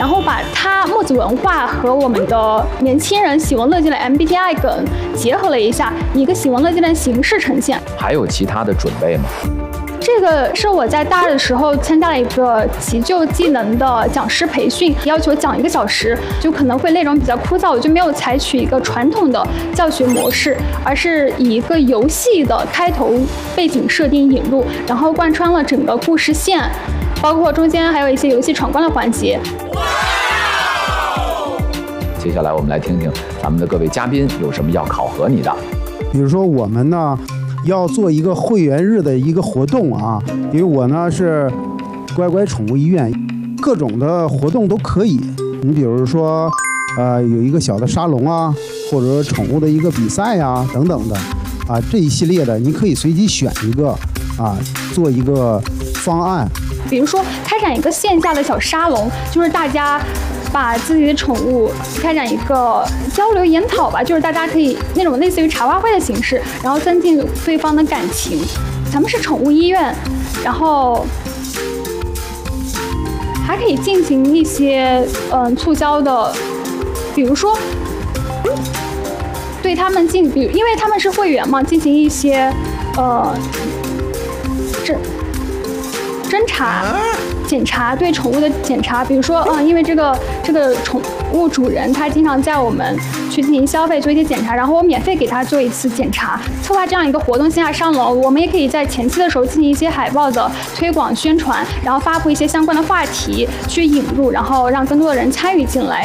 然后把它墨子文化和我们的年轻人喜闻乐见的 MBTI 梗结合了一下，以一个喜闻乐见的形式呈现。 还有其他的准备吗？ 这个是我在大二的时候参加了一个急救技能的讲师培训，要求讲1个小时，就可能会内容比较枯燥，我就没有采取一个传统的教学模式，而是以一个游戏的开头背景设定引入，然后贯穿了整个故事线，包括中间还有一些游戏闯关的环节。 接下来我们来听听咱们的各位嘉宾有什么要考核你的。 比如说我们呢要做一个会员日的一个活动啊，因为我呢是乖乖宠物医院，各种的活动都可以。你比如说有一个小的沙龙啊，或者说宠物的一个比赛啊等等的啊，这一系列的你可以随机选一个啊，做一个方案。 比如说开展一个线下的小沙龙，就是大家把自己的宠物开展一个交流研讨吧，就是大家可以那种类似于茶话会的形式，然后增进对方的感情。咱们是宠物医院，然后还可以进行一些促销的，比如说对他们因为他们是会员嘛，进行一些侦查、检查，对宠物的检查，比如说，因为这个宠物主人他经常在我们去进行消费做一些检查，然后我免费给他做一次检查，策划这样一个活动线下沙龙，我们也可以在前期的时候进行一些海报的推广宣传，然后发布一些相关的话题去引入，然后让更多的人参与进来。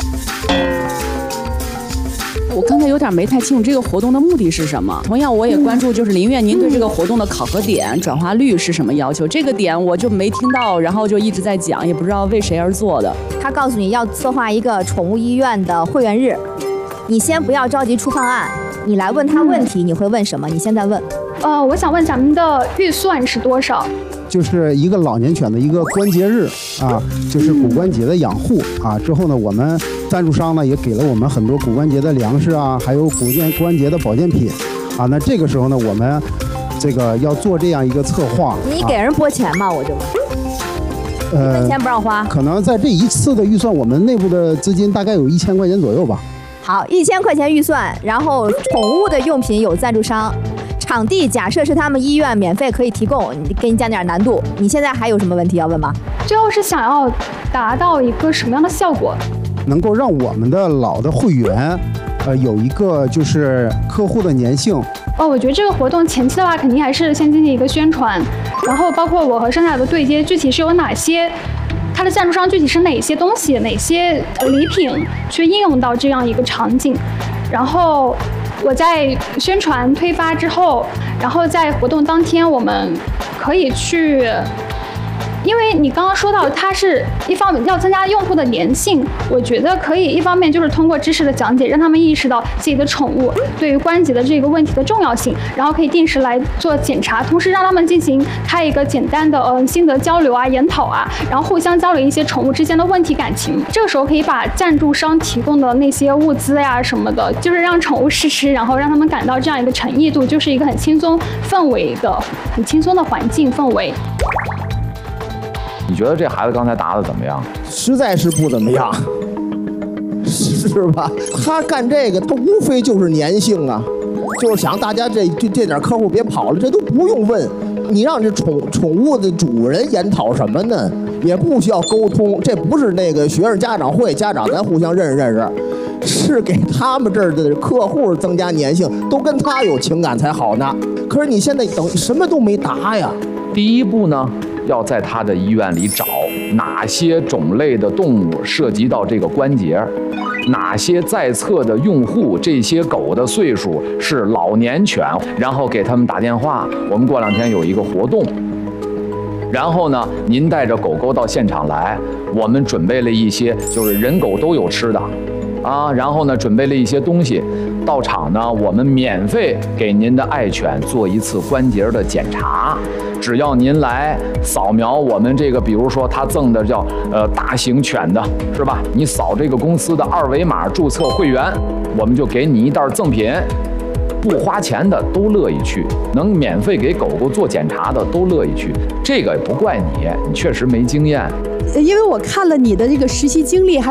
我刚才有点没太清楚这个活动的目的是什么。同样，我也关注就是林院您对这个活动的考核点、转化率是什么要求？这个点我就没听到，然后就一直在讲，也不知道为谁而做的。 他告诉你要策划一个宠物医院的会员日，你先不要着急出方案，你来问他问题，你会问什么？你现在问。 我想问咱们的预算是多少？ 就是一个老年犬的一个关节日啊，就是骨关节的养护啊。之后呢，我们赞助商呢也给了我们很多骨关节的粮食啊，还有关节的保健品啊。那这个时候呢，我们这个要做这样一个策划。 你给人拨钱吗？我就问。1分钱不让花。 可能在这一次的预算，我们内部的资金大概有1000块钱左右吧。 好，1000块钱预算，然后宠物的用品有赞助商。场地假设是他们医院免费可以提供，给你降点难度。你现在还有什么问题要问吗？ 最后是想要达到一个什么样的效果？ 能够让我们的老的会员，有一个就是客户的粘性。 我觉得这个活动前期的话，肯定还是先进行一个宣传，然后包括我和剩下的对接，具体是有哪些，它的赞助商具体是哪些东西，哪些礼品去应用到这样一个场景，然后我在宣传推发之后，然后在活动当天，我们可以去，因为你刚刚说到它是一方面要增加用户的粘性，我觉得可以一方面就是通过知识的讲解，让他们意识到自己的宠物对于关节的这个问题的重要性，然后可以定时来做检查，同时让他们进行开一个简单的心得交流啊、研讨啊，然后互相交流一些宠物之间的问题感情。这个时候可以把赞助商提供的那些物资呀什么的，就是让宠物试吃，然后让他们感到这样一个诚意度，就是一个很轻松氛围的、很轻松的环境氛围。 你觉得这孩子刚才答的怎么样？ 实在是不怎么样，是吧？他干这个，他无非就是粘性啊，就是想大家这点客户别跑了，这都不用问。你让这宠物的主人研讨什么呢？也不需要沟通，这不是那个学生家长会，家长咱互相认识认识，是给他们这儿的客户增加粘性，都跟他有情感才好呢。可是你现在等什么都没答呀。 第一步呢，要在他的医院里找哪些种类的动物涉及到这个关节，哪些在册的用户，这些狗的岁数是老年犬，然后给他们打电话，我们过2天有一个活动，然后呢，您带着狗狗到现场来，我们准备了一些，就是人狗都有吃的啊，然后呢，准备了一些东西，到场呢，我们免费给您的爱犬做一次关节的检查。只要您来扫描我们这个，比如说他赠的叫大型犬的，是吧？你扫这个公司的2维码注册会员，我们就给你一袋赠品，不花钱的都乐意去，能免费给狗狗做检查的都乐意去。这个也不怪你，你确实没经验。 因为我看了你的这个实习经历，还